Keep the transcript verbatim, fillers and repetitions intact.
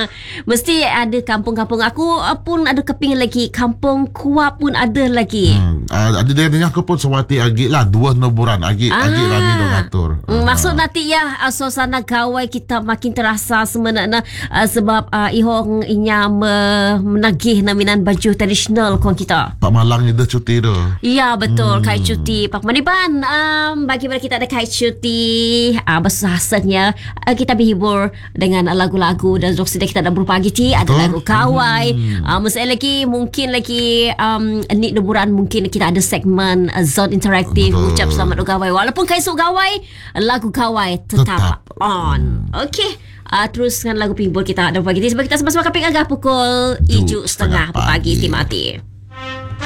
Mesti ada kampung-kampung. Aku uh, pun ada kepingin lagi. Kampung Kuap pun ada lagi. Hmm. Uh, ada dengan aku pun sewati agik lah. Dua noburan. Agik, ah. agik rami dong atur. Hmm, uh. Maksud nanti ya uh, suasana gawai kita makin terasa sebenarnya uh, sebab uh, ihong inya me- menagih naminan baju tradisional kong kita. Pak Malang ni dah cuti tu. Ya betul, hmm. kait cuti Pak Maniban. Um, bagi mana kita ada kait cuti, uh, bersuasanya uh, kita berhibur dengan lagu-lagu dan jok sedang kita dah berupa giti. Ada lagu kawai. Hmm. Uh, mesti lagi mungkin lagi um, ni liburan mungkin kita ada segmen uh, zone interaktif ucap selamat gawai. Walaupun kaisuk gawai, lagu kawai tetap, tetap. on. Okey. Uh, teruskan lagu pinball kita ada pagi ni sebab kita sama-sama kaping agak pukul tujuh setengah pagi, pagi. Timati.